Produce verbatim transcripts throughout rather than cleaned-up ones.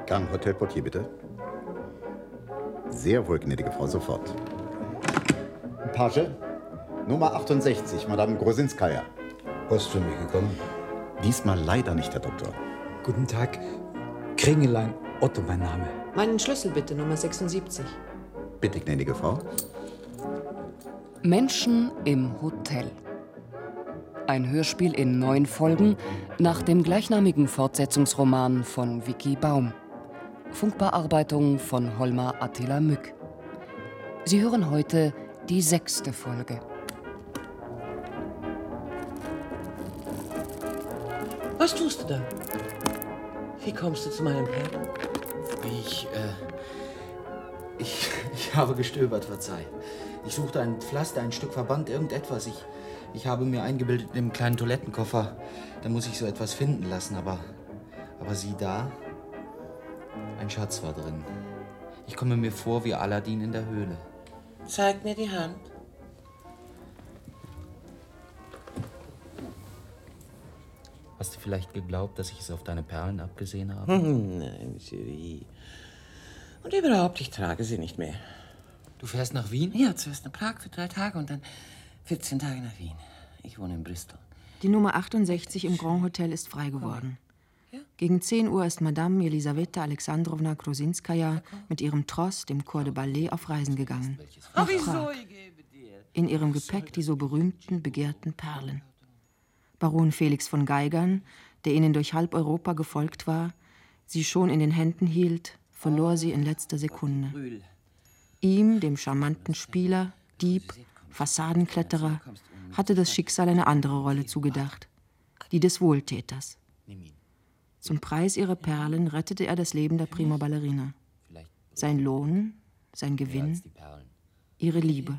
Gang Hotel Portier, bitte. Sehr wohl, gnädige Frau, sofort. Page, Nummer achtundsechzig, Madame Grosinskaja. Post für mich gekommen? Diesmal leider nicht, Herr Doktor. Guten Tag. Kringelein Otto, mein Name. Meinen Schlüssel bitte, Nummer sechsundsiebzig. Bitte, gnädige Frau. Menschen im Hotel. Ein Hörspiel in neun Folgen nach dem gleichnamigen Fortsetzungsroman von Vicky Baum. Funkbearbeitung von Holmar Attila Mück. Sie hören heute die sechste Folge. Was tust du da? Wie kommst du zu meinem Herrn? Ich, äh, ich, ich habe gestöbert, verzeih. Ich suchte ein Pflaster, ein Stück Verband, irgendetwas. Ich, ich habe mir eingebildet, in dem kleinen Toilettenkoffer, da muss ich so etwas finden lassen, aber, aber sieh da, ein Schatz war drin. Ich komme mir vor wie Aladdin in der Höhle. Zeig mir die Hand. Hast du vielleicht geglaubt, dass ich es auf deine Perlen abgesehen habe? Hm, nein, Julie. Und überhaupt, ich trage sie nicht mehr. Du fährst nach Wien? Ja, zuerst nach Prag für drei Tage und dann vierzehn Tage nach Wien. Ich wohne in Bristol. Die Nummer achtundsechzig im Grand Hotel ist frei geworden. Gegen zehn Uhr ist Madame Elisaweta Alexandrowna Grosinskaja mit ihrem Tross, dem Corps de Ballet, auf Reisen gegangen. Nach Prag. In ihrem Gepäck die so berühmten, begehrten Perlen. Baron Felix von Geigern, der ihnen durch halb Europa gefolgt war, sie schon in den Händen hielt, verlor sie in letzter Sekunde. Ihm, dem charmanten Spieler, Dieb, Fassadenkletterer, hatte das Schicksal eine andere Rolle zugedacht, die des Wohltäters. Zum Preis ihrer Perlen rettete er das Leben der Prima Ballerina. Sein Lohn, sein Gewinn, ihre Liebe.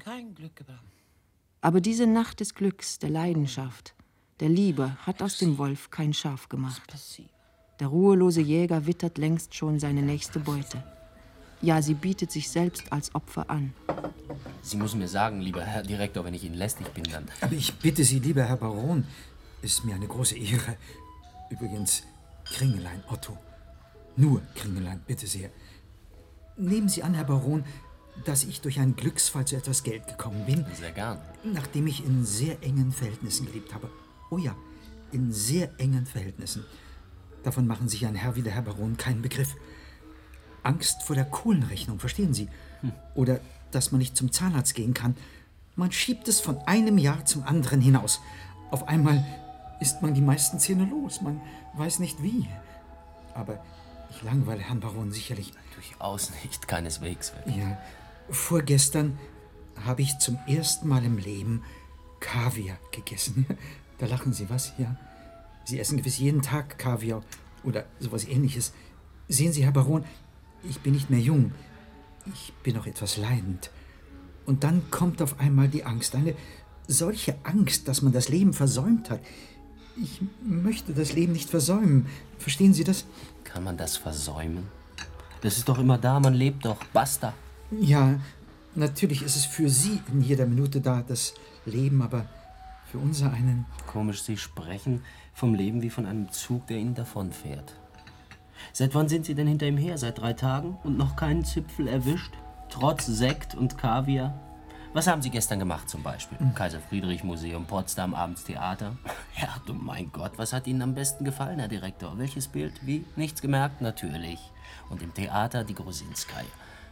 Aber diese Nacht des Glücks, der Leidenschaft, der Liebe hat aus dem Wolf kein Schaf gemacht. Der ruhelose Jäger wittert längst schon seine nächste Beute. Ja, sie bietet sich selbst als Opfer an. Sie müssen mir sagen, lieber Herr Direktor, wenn ich Ihnen lästig bin, dann... Aber ich bitte Sie, lieber Herr Baron, ist mir eine große Ehre. Übrigens, Kringelein Otto. Nur Kringelein, bitte sehr. Nehmen Sie an, Herr Baron, dass ich durch einen Glücksfall zu etwas Geld gekommen bin. Sehr gern. Nachdem ich in sehr engen Verhältnissen gelebt habe. Oh ja, in sehr engen Verhältnissen. Davon machen sich ein Herr wie der Herr Baron keinen Begriff. Angst vor der Kohlenrechnung, verstehen Sie? Hm. Oder dass man nicht zum Zahnarzt gehen kann. Man schiebt es von einem Jahr zum anderen hinaus. Auf einmal ist man die meisten Zähne los. Man weiß nicht wie. Aber ich langweile Herrn Baron sicherlich. Durchaus nicht, keineswegs. Ja, vorgestern habe ich zum ersten Mal im Leben Kaviar gegessen. Da lachen Sie, was? Ja. Sie essen gewiss jeden Tag Kaviar oder sowas Ähnliches. Sehen Sie, Herr Baron, ich bin nicht mehr jung. Ich bin noch etwas leidend. Und dann kommt auf einmal die Angst. Eine solche Angst, dass man das Leben versäumt hat. Ich möchte das Leben nicht versäumen. Verstehen Sie das? Kann man das versäumen? Das ist doch immer da, man lebt doch. Basta. Ja, natürlich ist es für Sie in jeder Minute da, das Leben, aber für unser einen... Komisch, Sie sprechen vom Leben wie von einem Zug, der Ihnen davonfährt. Seit wann sind Sie denn hinter ihm her? Seit drei Tagen? Und noch keinen Zipfel erwischt? Trotz Sekt und Kaviar? Was haben Sie gestern gemacht zum Beispiel? Mhm. Kaiser-Friedrich-Museum, Potsdam, abends Theater. Ja, du mein Gott, was hat Ihnen am besten gefallen, Herr Direktor? Welches Bild? Wie? Nichts gemerkt? Natürlich. Und im Theater die Grosinskaja.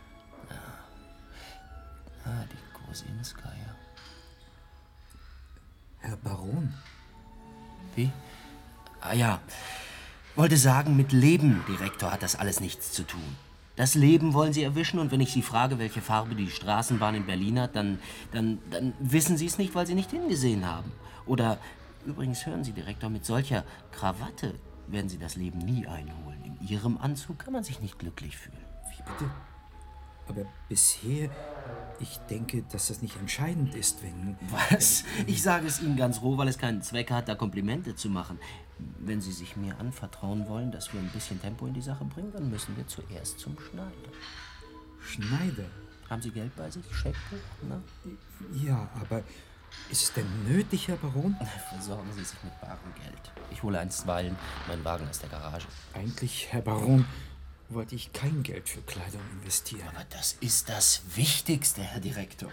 Ah, ah die Grosinskaja. Herr Baron? Wie? Ah ja, wollte sagen, mit Leben, Direktor, hat das alles nichts zu tun. Das Leben wollen Sie erwischen und wenn ich Sie frage, welche Farbe die Straßenbahn in Berlin hat, dann, dann, dann wissen Sie es nicht, weil Sie nicht hingesehen haben. Oder, übrigens hören Sie, Direktor, mit solcher Krawatte werden Sie das Leben nie einholen. In Ihrem Anzug kann man sich nicht glücklich fühlen. Wie bitte? Aber bisher, ich denke, dass das nicht entscheidend ist, wenn... Was? Ich sage es Ihnen ganz roh, weil es keinen Zweck hat, da Komplimente zu machen. Wenn Sie sich mir anvertrauen wollen, dass wir ein bisschen Tempo in die Sache bringen, dann müssen wir zuerst zum Schneider. Schneider? Haben Sie Geld bei sich? Scheckbuch? Ne? Ja, aber ist es denn nötig, Herr Baron? Versorgen Sie sich mit barem Geld. Ich hole einstweilen meinen Wagen aus der Garage. Eigentlich, Herr Baron, wollte ich kein Geld für Kleidung investieren. Aber das ist das Wichtigste, Herr Direktor.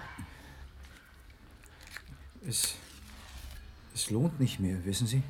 Es, es lohnt nicht mehr, wissen Sie?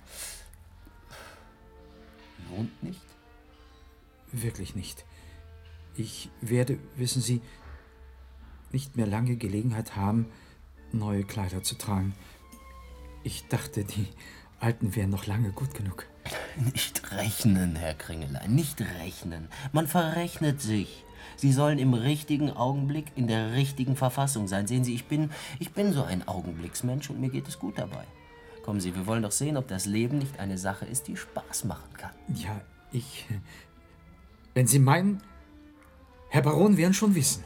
Lohnt nicht? Wirklich nicht. Ich werde, wissen Sie, nicht mehr lange Gelegenheit haben, neue Kleider zu tragen. Ich dachte, die alten wären noch lange gut genug. Nicht rechnen, Herr Kringelein, nicht rechnen. Man verrechnet sich. Sie sollen im richtigen Augenblick in der richtigen Verfassung sein. Sehen Sie, ich bin, ich bin so ein Augenblicksmensch und mir geht es gut dabei. Kommen Sie, wir wollen doch sehen, ob das Leben nicht eine Sache ist, die Spaß machen kann. Ja, ich... Wenn Sie meinen, Herr Baron werden schon wissen.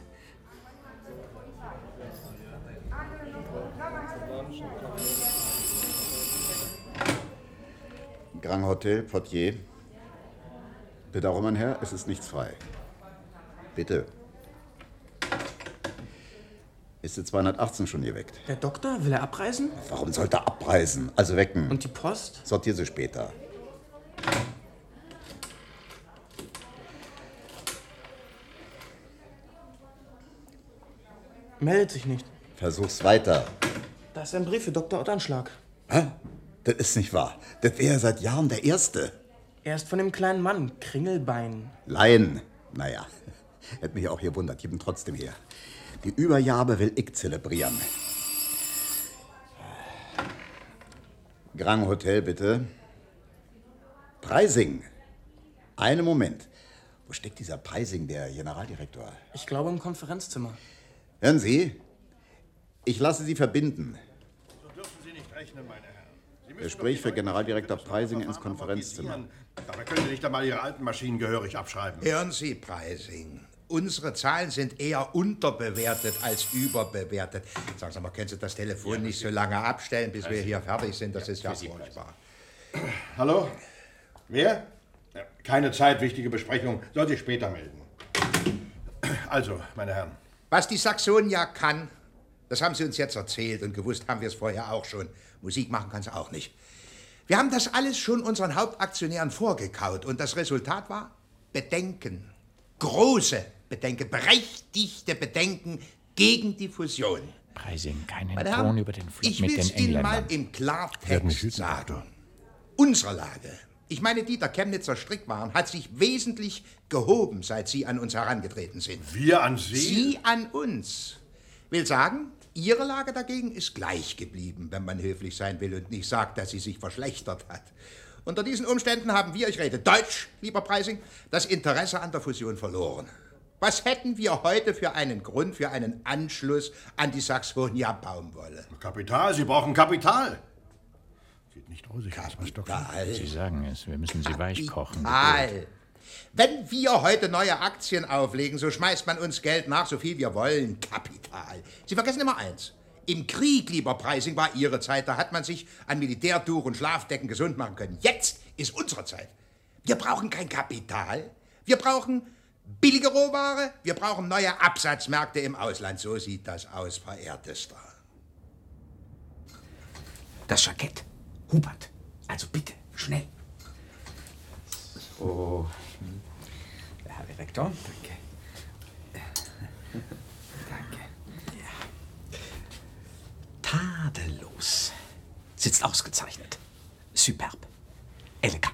Grand Hotel, Portier. Bitte auch, mein Herr, es ist nichts frei. Bitte. Ist die zweihundertachtzehn schon geweckt? Der Doktor, will er abreisen? Warum sollte er abreisen? Also wecken. Und die Post? Sortier sie später. Meldet sich nicht. Versuch's weiter. Da ist ein Brief für Doktor Ottanschlag. Hä? Das ist nicht wahr. Das wäre seit Jahren der Erste. Er ist von dem kleinen Mann, Kringelbein. Laien. Naja, hätte mich auch gewundert. Gib ihn trotzdem her. Die Übergabe will ich zelebrieren. Grand Hotel, bitte. Preising. Einen Moment. Wo steckt dieser Preising, der Generaldirektor? Ich glaube im Konferenzzimmer. Hören Sie, ich lasse Sie verbinden. So dürfen Sie nicht rechnen, meine Herren. Gespräch für Generaldirektor Preising ins Konferenzzimmer. Dabei können Sie nicht einmal Ihre alten Maschinen gehörig abschreiben. Hören Sie, Preising. Unsere Zahlen sind eher unterbewertet als überbewertet. Sagen Sie mal, können Sie das Telefon ja, nicht so lange abstellen, bis wir hier fertig sind? Das ja, ist ja furchtbar. Hallo? Wer? Keine Zeit, wichtige Besprechung. Soll sich später melden. Also, meine Herren. Was die Saxonia kann, das haben Sie uns jetzt erzählt und gewusst haben wir es vorher auch schon. Musik machen kann sie auch nicht. Wir haben das alles schon unseren Hauptaktionären vorgekaut und das Resultat war Bedenken. Große Bedenken, berechtigte Bedenken gegen die Fusion. Preising, keinen Meine Ton Herren, über den Flug ich mit will den es Ihnen mal Engländern. im Klartext sagen. Unsere Lage, ich meine die der Chemnitzer Strickwaren, hat sich wesentlich gehoben, seit Sie an uns herangetreten sind. Wir an Sie? Sie an uns. Will sagen, Ihre Lage dagegen ist gleich geblieben, wenn man höflich sein will und nicht sagt, dass sie sich verschlechtert hat. Unter diesen Umständen haben wir, ich rede Deutsch, lieber Preising, das Interesse an der Fusion verloren. Was hätten wir heute für einen Grund, für einen Anschluss an die Saxonia Baumwolle? Kapital, Sie brauchen Kapital. Sieht nicht rosig aus, was Doktor. Sie sagen es, wir müssen sie weich kochen. Kapital. Wenn wir heute neue Aktien auflegen, so schmeißt man uns Geld nach, so viel wir wollen. Kapital. Sie vergessen immer eins. Im Krieg, lieber Preising, war Ihre Zeit. Da hat man sich an Militärtuch und Schlafdecken gesund machen können. Jetzt ist unsere Zeit. Wir brauchen kein Kapital. Wir brauchen billige Rohware. Wir brauchen neue Absatzmärkte im Ausland. So sieht das aus, verehrtester. Das Jackett. Hubert, also bitte, schnell. So. Herr Direktor. Danke. Danke. Ja. Tadellos. Sitzt ausgezeichnet. Superb. Elegant.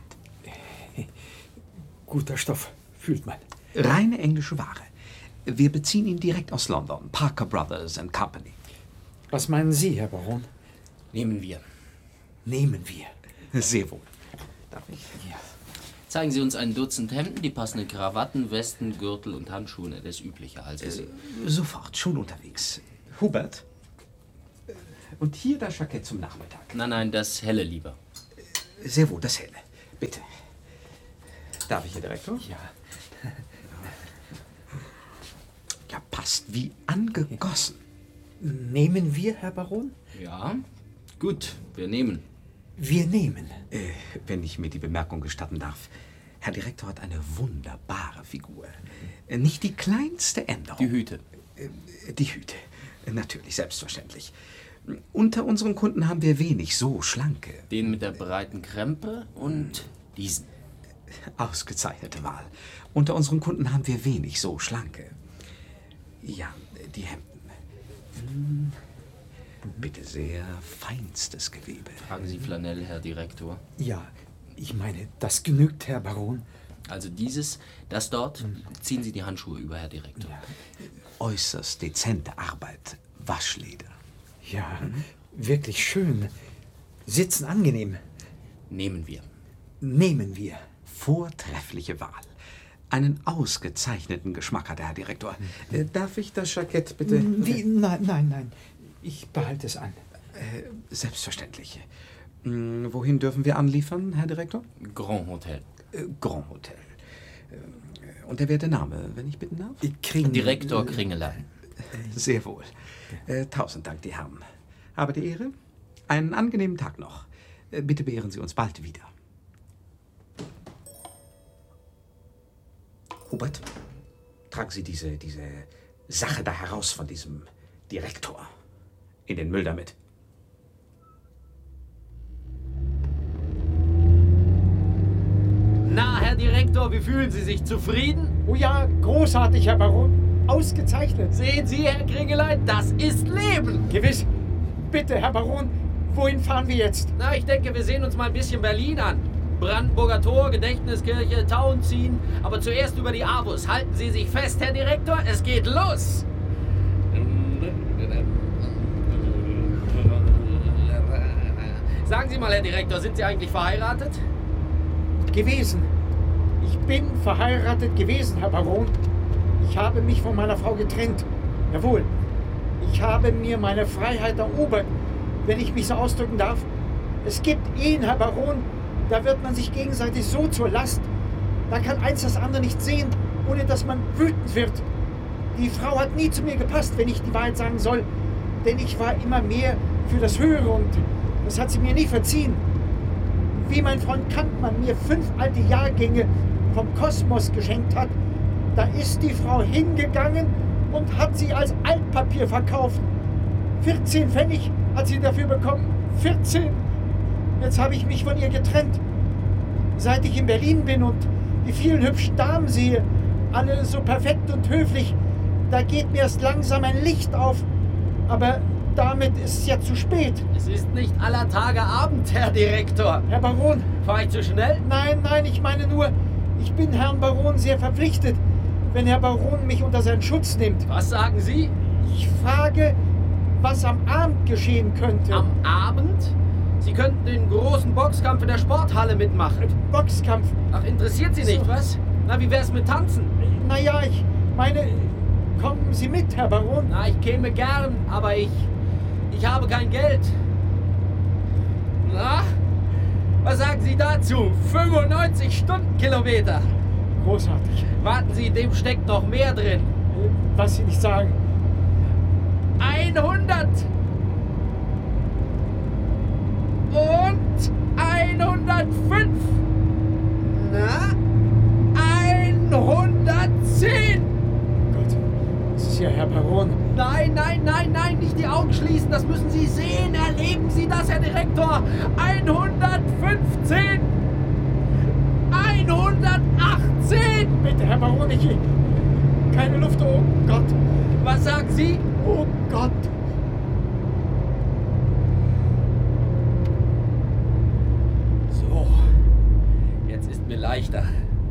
Guter Stoff, fühlt man. Reine englische Ware. Wir beziehen ihn direkt aus London. Parker Brothers and Company. Was meinen Sie, Herr Baron? Nehmen wir. Nehmen wir. Sehr wohl. Darf ich? Ja. Zeigen Sie uns ein Dutzend Hemden, die passenden Krawatten, Westen, Gürtel und Handschuhe. Das Übliche, also Sie. Äh, sofort, schon unterwegs. Hubert. Und hier das Jackett zum Nachmittag. Nein, nein, das Helle lieber. Sehr wohl, das Helle. Bitte. Darf ich, Herr Direktor? Ja. Ja, passt wie angegossen. Nehmen wir, Herr Baron? Ja, gut, wir nehmen. Wir nehmen. Äh, wenn ich mir die Bemerkung gestatten darf. Herr Direktor hat eine wunderbare Figur. Äh, nicht die kleinste Änderung. Die Hüte. Äh, die Hüte. Äh, natürlich, selbstverständlich. Unter unseren Kunden haben wir wenig so schlanke. Den mit der breiten Krempe und diesen. Ausgezeichnete Wahl. Unter unseren Kunden haben wir wenig so schlanke. Ja, die Hemden. Hm. Bitte sehr, feinstes Gewebe. Tragen Sie Flanell, Herr Direktor? Ja, ich meine, das genügt, Herr Baron. Also dieses, das dort, ziehen Sie die Handschuhe über, Herr Direktor. Ja. Äußerst dezente Arbeit, Waschleder. Ja, hm? Wirklich schön. Sitzen angenehm. Nehmen wir. Nehmen wir. Vortreffliche Wahl. Einen ausgezeichneten Geschmack hat der Herr Direktor. Äh, darf ich das Jackett bitte? Wie? Nein, nein, nein. Ich behalte es an. Äh, selbstverständlich. Hm, wohin dürfen wir anliefern, Herr Direktor? Grand Hotel. Äh, Grand Hotel. Äh, und der werte Name, wenn ich bitten darf? Kring Direktor Kringelein. Sehr wohl. Äh, tausend Dank, die Herren. Habe die Ehre. Einen angenehmen Tag noch. Äh, bitte beehren Sie uns bald wieder. Hubert, tragen Sie diese, diese Sache da heraus von diesem Direktor in den Müll damit. Na, Herr Direktor, wie fühlen Sie sich? Zufrieden? Oh ja, großartig, Herr Baron. Ausgezeichnet. Sehen Sie, Herr Kringelein, das ist Leben. Gewiss. Bitte, Herr Baron, wohin fahren wir jetzt? Na, ich denke, wir sehen uns mal ein bisschen Berlin an. Brandenburger Tor, Gedächtniskirche, Tauenziehen. Aber zuerst über die Avus. Halten Sie sich fest, Herr Direktor, es geht los. Sagen Sie mal, Herr Direktor, sind Sie eigentlich verheiratet? Gewesen. Ich bin verheiratet gewesen, Herr Baron. Ich habe mich von meiner Frau getrennt. Jawohl. Ich habe mir meine Freiheit erobert, wenn ich mich so ausdrücken darf. Es gibt Ehen, Herr Baron, da wird man sich gegenseitig so zur Last. Da kann eins das andere nicht sehen, ohne dass man wütend wird. Die Frau hat nie zu mir gepasst, wenn ich die Wahrheit sagen soll. Denn ich war immer mehr für das Höhere und das hat sie mir nie verziehen. Wie mein Freund Kampmann mir fünf alte Jahrgänge vom Kosmos geschenkt hat, da ist die Frau hingegangen und hat sie als Altpapier verkauft. vierzehn Pfennig hat sie dafür bekommen. vierzehn! Jetzt habe ich mich von ihr getrennt. Seit ich in Berlin bin und die vielen hübschen Damen sehe, alle so perfekt und höflich, da geht mir erst langsam ein Licht auf. Aber damit ist es ja zu spät. Es ist nicht aller Tage Abend, Herr Direktor. Herr Baron. Fahr ich zu schnell? Nein, nein, ich meine nur, ich bin Herrn Baron sehr verpflichtet, wenn Herr Baron mich unter seinen Schutz nimmt. Was sagen Sie? Ich frage, was am Abend geschehen könnte. Am Abend? Sie könnten den großen Boxkampf in der Sporthalle mitmachen. Boxkampf? Ach, interessiert Sie nicht, so. Was? Na, wie wär's mit Tanzen? Na ja, ich meine, kommen Sie mit, Herr Baron? Na, ich käme gern, aber ich, ich habe kein Geld. Na, was sagen Sie dazu? fünfundneunzig Stundenkilometer. Großartig. Warten Sie, dem steckt noch mehr drin. Was Sie nicht sagen. hundert. Und hundertfünf. Na? hundertzehn. Gott, das ist ja Herr Baron. Nein, nein, nein, nein, nicht die Augen schließen. Das müssen Sie sehen. Erleben Sie das, Herr Direktor. hundertfünfzehn. hundertachtzehn. Bitte, Herr Baron, ich... Keine Luft, oh Gott. Was sagen Sie? Oh Gott. So, jetzt ist mir leichter.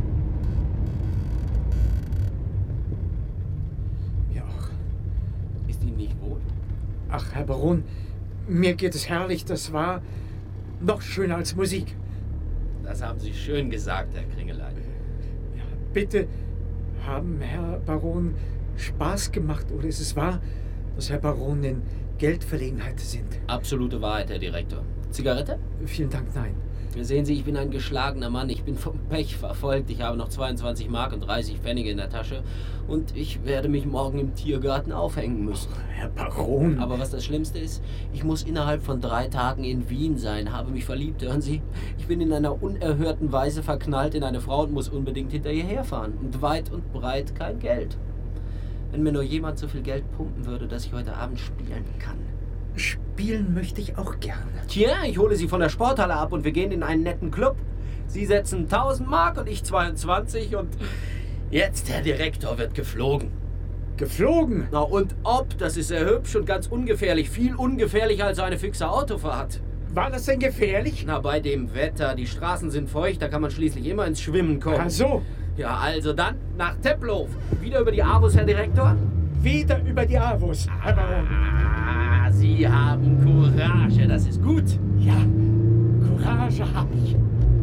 Ja, auch. Ist Ihnen nicht wohl? Ach, Herr Baron, mir geht es herrlich. Das war noch schöner als Musik. Das haben Sie schön gesagt, Herr Kringelein. Ja, bitte, haben Herr Baron Spaß gemacht oder ist es wahr, dass Herr Baron in Geldverlegenheit sind? Absolute Wahrheit, Herr Direktor. Zigarette? Vielen Dank, nein. Sehen Sie, ich bin ein geschlagener Mann. Ich bin vom Pech verfolgt. Ich habe noch zweiundzwanzig Mark und dreißig Pfennige in der Tasche. Und ich werde mich morgen im Tiergarten aufhängen müssen. Oh, Herr Baron. Aber was das Schlimmste ist, ich muss innerhalb von drei Tagen in Wien sein, habe mich verliebt. Hören Sie, ich bin in einer unerhörten Weise verknallt in eine Frau und muss unbedingt hinter ihr herfahren. Und weit und breit kein Geld. Wenn mir nur jemand so viel Geld pumpen würde, dass ich heute Abend spielen kann. Spielen möchte ich auch gerne. Tja, ich hole Sie von der Sporthalle ab und wir gehen in einen netten Club. Sie setzen tausend Mark und ich zweiundzwanzig und jetzt, Herr Direktor, wird geflogen. Geflogen? Na und ob, das ist sehr hübsch und ganz ungefährlich. Viel ungefährlicher als eine fixe Autofahrt. War das denn gefährlich? Na, bei dem Wetter. Die Straßen sind feucht, da kann man schließlich immer ins Schwimmen kommen. Ach so. Ja, also dann nach Tempelhof. Wieder über die Avus, Herr Direktor? Wieder über die Avus. Aber ah, Sie haben Courage, das ist gut. Ja, Courage habe ich.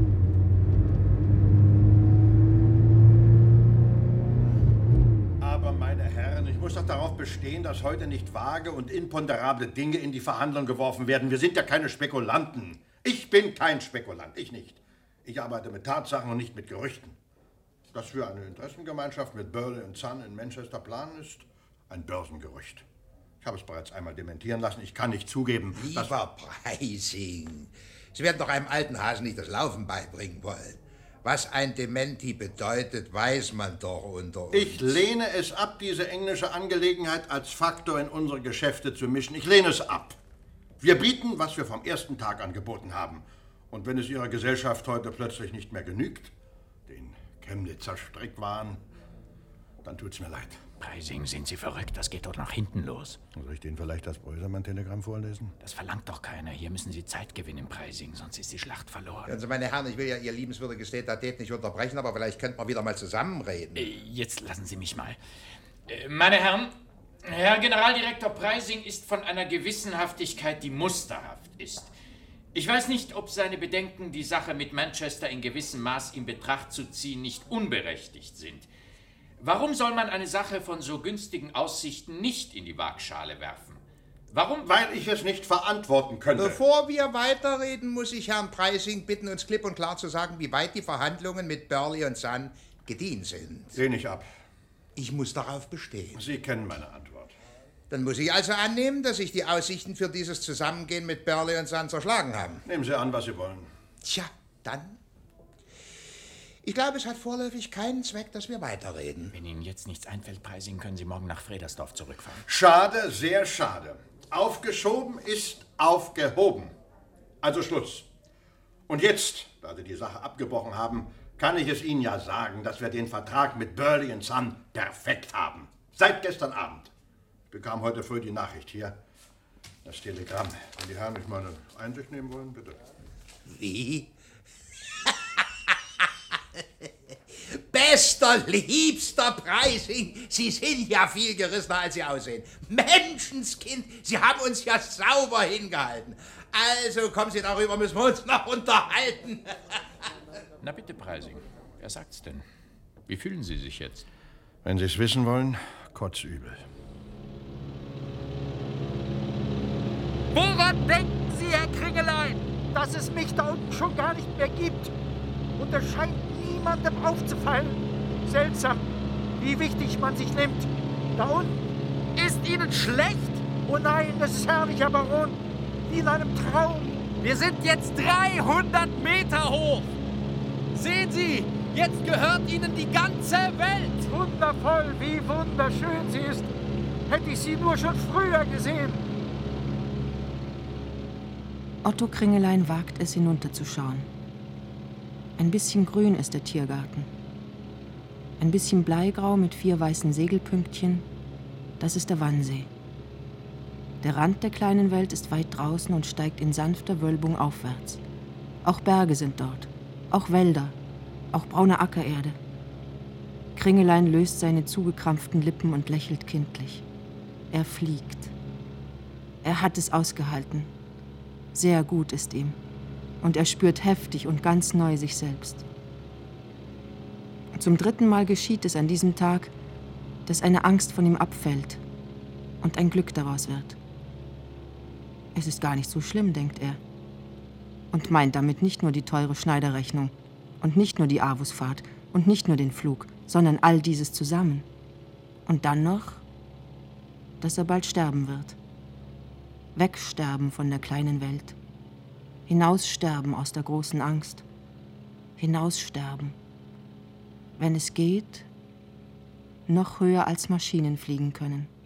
Aber, meine Herren, ich muss doch darauf bestehen, dass heute nicht vage und imponderable Dinge in die Verhandlung geworfen werden. Wir sind ja keine Spekulanten. Ich bin kein Spekulant, ich nicht. Ich arbeite mit Tatsachen und nicht mit Gerüchten. Dass wir eine Interessengemeinschaft mit Burley und Son in Manchester planen, ist ein Börsengerücht. Ich habe es bereits einmal dementieren lassen. Ich kann nicht zugeben, dass... Lieber Preising, Sie werden doch einem alten Hasen nicht das Laufen beibringen wollen. Was ein Dementi bedeutet, weiß man doch unter uns. Ich lehne es ab, diese englische Angelegenheit als Faktor in unsere Geschäfte zu mischen. Ich lehne es ab. Wir bieten, was wir vom ersten Tag angeboten haben. Und wenn es Ihrer Gesellschaft heute plötzlich nicht mehr genügt, den Chemnitzer Strickwaren, dann tut's mir leid. Preising, sind Sie verrückt? Das geht doch nach hinten los. Soll ich Ihnen vielleicht das Brösemann-Telegramm vorlesen? Das verlangt doch keiner. Hier müssen Sie Zeit gewinnen, Preising, sonst ist die Schlacht verloren. Also, meine Herren, ich will ja Ihr liebenswürdiges Tete-a-Tete nicht unterbrechen, aber vielleicht könnten wir wieder mal zusammenreden. Äh, jetzt lassen Sie mich mal. Äh, meine Herren, Herr Generaldirektor Preising ist von einer Gewissenhaftigkeit, die musterhaft ist. Ich weiß nicht, ob seine Bedenken, die Sache mit Manchester in gewissem Maß in Betracht zu ziehen, nicht unberechtigt sind. Warum soll man eine Sache von so günstigen Aussichten nicht in die Waagschale werfen? Warum? Weil ich es nicht verantworten könnte. Bevor wir weiterreden, muss ich Herrn Preising bitten, uns klipp und klar zu sagen, wie weit die Verhandlungen mit Burley und Son gediehen sind. Lehne ich ab. Ich muss darauf bestehen. Sie kennen meine Antwort. Dann muss ich also annehmen, dass sich die Aussichten für dieses Zusammengehen mit Burley und Son zerschlagen haben. Nehmen Sie an, was Sie wollen. Tja, dann... Ich glaube, es hat vorläufig keinen Zweck, dass wir weiterreden. Wenn Ihnen jetzt nichts einfällt, Preising, können Sie morgen nach Fredersdorf zurückfahren. Schade, sehr schade. Aufgeschoben ist aufgehoben. Also Schluss. Und jetzt, da Sie die Sache abgebrochen haben, kann ich es Ihnen ja sagen, dass wir den Vertrag mit Burley und Son perfekt haben. Seit gestern Abend. Ich bekam heute früh die Nachricht hier. Das Telegramm. Wenn die Herren mich mal eine Einsicht nehmen wollen, bitte. Wie? Bester, liebster Preising, Sie sind ja viel gerissener, als Sie aussehen. Menschenskind, Sie haben uns ja sauber hingehalten. Also, kommen Sie darüber, müssen wir uns noch unterhalten. Na bitte, Preising, wer sagt's denn? Wie fühlen Sie sich jetzt? Wenn Sie es wissen wollen, kotzübel. Woran denken Sie, Herr Kringelein, dass es mich da unten schon gar nicht mehr gibt? Und es scheint niemandem aufzufallen. Seltsam, wie wichtig man sich nimmt. Da unten. Ist Ihnen schlecht? Oh nein, das ist herrlich, Herr Baron. Wie in einem Traum. Wir sind jetzt dreihundert Meter hoch. Sehen Sie, jetzt gehört Ihnen die ganze Welt. Wundervoll, wie wunderschön sie ist. Hätte ich sie nur schon früher gesehen. Otto Kringelein wagt es, hinunterzuschauen. Ein bisschen grün ist der Tiergarten. Ein bisschen bleigrau mit vier weißen Segelpünktchen, das ist der Wannsee. Der Rand der kleinen Welt ist weit draußen und steigt in sanfter Wölbung aufwärts. Auch Berge sind dort, auch Wälder, auch braune Ackererde. Kringelein löst seine zugekrampften Lippen und lächelt kindlich. Er fliegt. Er hat es ausgehalten. Sehr gut ist ihm. Und er spürt heftig und ganz neu sich selbst. Zum dritten Mal geschieht es an diesem Tag, dass eine Angst von ihm abfällt und ein Glück daraus wird. Es ist gar nicht so schlimm, denkt er. Und meint damit nicht nur die teure Schneiderrechnung und nicht nur die Avusfahrt und nicht nur den Flug, sondern all dieses zusammen. Und dann noch, dass er bald sterben wird. Wegsterben von der kleinen Welt. Hinaussterben aus der großen Angst. Hinaussterben. Wenn es geht, noch höher als Maschinen fliegen können.